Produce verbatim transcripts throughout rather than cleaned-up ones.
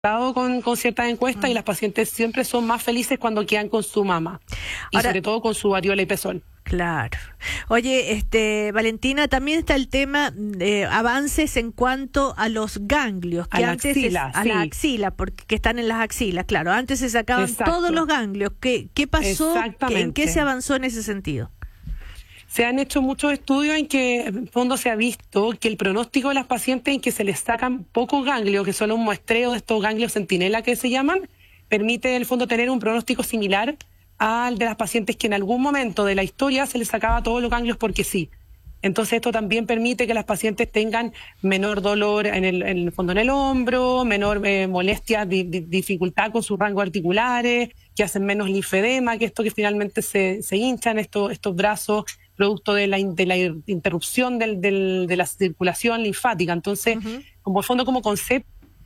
Con, con ciertas encuestas mm. y las pacientes siempre son más felices cuando quedan con su mamá. Y Ahora, sobre todo con su varíola y pezón. Claro. Oye, este Valentina, también está el tema de avances en cuanto a los ganglios. Que a la antes axila, es, a sí. la axila, porque que están en las axilas, claro. Antes se sacaban Exacto. todos los ganglios. ¿Qué, qué pasó? ¿En qué se avanzó en ese sentido? Se han hecho muchos estudios en que, en fondo, se ha visto que el pronóstico de las pacientes en que se les sacan pocos ganglios, que son un muestreo de estos ganglios centinela que se llaman, permite, en el fondo, tener un pronóstico similar al de las pacientes que en algún momento de la historia se les sacaba todos los ganglios porque sí. Entonces esto también permite que las pacientes tengan menor dolor en el, en el fondo en el hombro, menor eh, molestia, di, di, dificultad con sus rangos articulares, que hacen menos linfedema, que esto que finalmente se, se hinchan estos, estos brazos, producto de la, de la interrupción del, del, de la circulación linfática. Entonces, uh-huh. como el fondo, como concepto...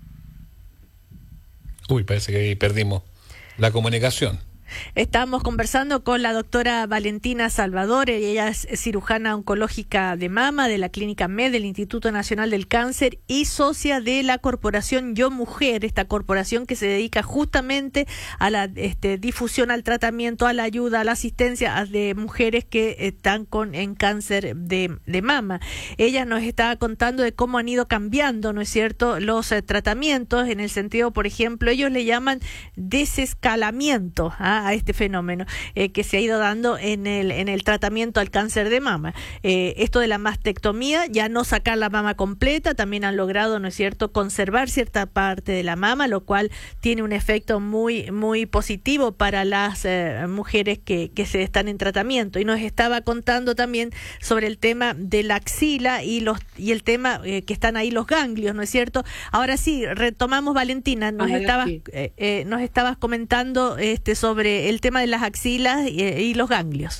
Uy, parece que perdimos la comunicación. Estamos conversando con la doctora Valentina Salvador, ella es cirujana oncológica de mama de la Clínica M E D del Instituto Nacional del Cáncer y socia de la corporación Yo Mujer, esta corporación que se dedica justamente a la este, difusión, al tratamiento, a la ayuda, a la asistencia de mujeres que están con en cáncer de, de mama. Ella nos estaba contando de cómo han ido cambiando, ¿no es cierto?, los eh, tratamientos, en el sentido, por ejemplo, ellos le llaman desescalamiento, ¿ah? a este fenómeno eh, que se ha ido dando en el en el tratamiento al cáncer de mama. Eh, esto de la mastectomía, ya no sacar la mama completa, también han logrado, ¿no es cierto?, conservar cierta parte de la mama, lo cual tiene un efecto muy muy positivo para las eh, mujeres que, que se están en tratamiento. Y nos estaba contando también sobre el tema de la axila y los y el tema eh, que están ahí los ganglios, ¿no es cierto? Ahora sí, retomamos, Valentina, nos ah, estabas sí. eh, eh, nos estabas comentando este sobre el tema de las axilas y, y los ganglios.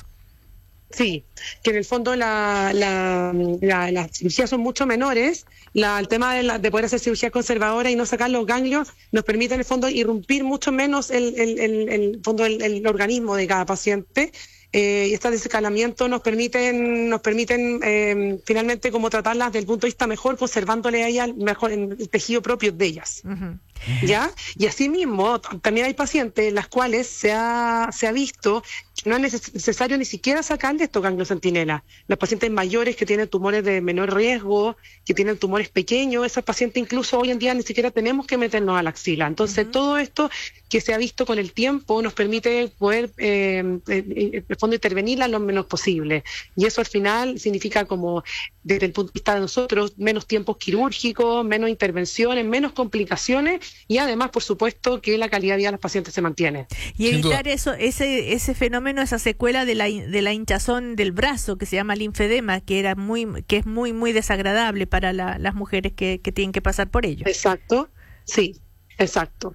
Sí, que en el fondo la, la, la, las cirugías son mucho menores. La, el tema de, la, de poder hacer cirugía conservadora y no sacar los ganglios nos permite en el fondo irrumpir mucho menos el, el, el, el, fondo, el, el organismo de cada paciente. Eh, y estos desescalamientos nos permiten, nos permiten eh, finalmente como tratarlas desde el punto de vista mejor, conservándole a ellas mejor en el tejido propio de ellas. Uh-huh. ¿Ya? Y asimismo, también hay pacientes en las cuales se ha, se ha visto que no es necesario ni siquiera sacarle estos ganglios centinela. Los pacientes mayores que tienen tumores de menor riesgo, que tienen tumores pequeños, esos pacientes incluso hoy en día ni siquiera tenemos que meternos a la axila. Entonces, uh-huh. todo esto que se ha visto con el tiempo nos permite poder, eh, en el fondo, intervenirla lo menos posible. Y eso al final significa como, desde el punto de vista de nosotros, menos tiempos quirúrgicos, menos intervenciones, menos complicaciones y además, por supuesto, que la calidad de vida de los pacientes se mantiene. Y evitar eso, ese ese fenómeno, esa secuela de la de la hinchazón del brazo que se llama linfedema, que era muy que es muy muy desagradable para la, las mujeres que, que tienen que pasar por ello. Exacto, sí, exacto.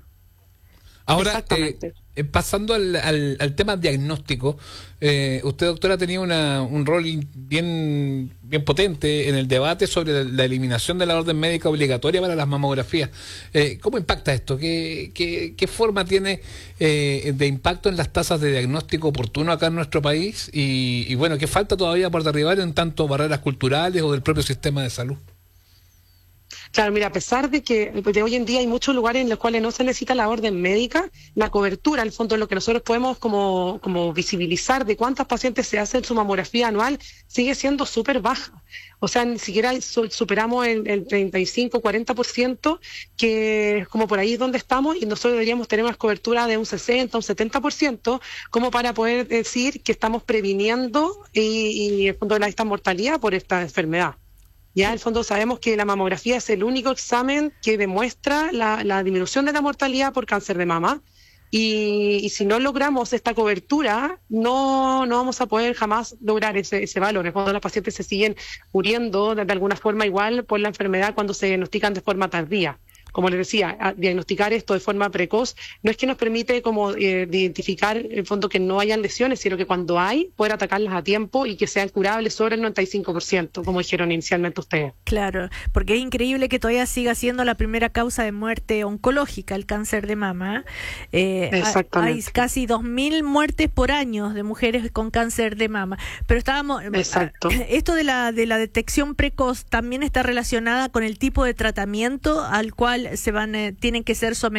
Ahora, eh, eh, pasando al, al, al tema diagnóstico, eh, usted, doctora, tenía una, un rol bien bien potente en el debate sobre la, la eliminación de la orden médica obligatoria para las mamografías. Eh, ¿Cómo impacta esto? ¿Qué, qué, qué forma tiene eh, de impacto en las tasas de diagnóstico oportuno acá en nuestro país? Y, y bueno, ¿qué falta todavía por derribar en tanto barreras culturales o del propio sistema de salud? Claro, mira, a pesar de que de hoy en día hay muchos lugares en los cuales no se necesita la orden médica, la cobertura, en el fondo, lo que nosotros podemos como, como visibilizar de cuántas pacientes se hacen su mamografía anual, sigue siendo súper baja. O sea, ni siquiera superamos el, el treinta y cinco, cuarenta por ciento, que es como por ahí donde estamos, y nosotros deberíamos tener una cobertura de un sesenta, un setenta por ciento, como para poder decir que estamos previniendo y, y en el fondo, esta mortalidad por esta enfermedad. Ya en el fondo sabemos que la mamografía es el único examen que demuestra la, la disminución de la mortalidad por cáncer de mama y, y si no logramos esta cobertura no no vamos a poder jamás lograr ese, ese valor. En el fondo los pacientes se siguen muriendo de, de alguna forma igual por la enfermedad cuando se diagnostican de forma tardía. Como les decía, a diagnosticar esto de forma precoz no es que nos permite como eh, identificar en el fondo que no hayan lesiones, sino que cuando hay, poder atacarlas a tiempo y que sean curables sobre el noventa y cinco por ciento, como dijeron inicialmente ustedes. Claro, porque es increíble que todavía siga siendo la primera causa de muerte oncológica, el cáncer de mama. Eh, Exactamente. Hay casi dos mil muertes por año de mujeres con cáncer de mama. Pero estábamos... Exacto. Esto de la, de la detección precoz también está relacionada con el tipo de tratamiento al cual igual se van, eh, tienen que ser sometidos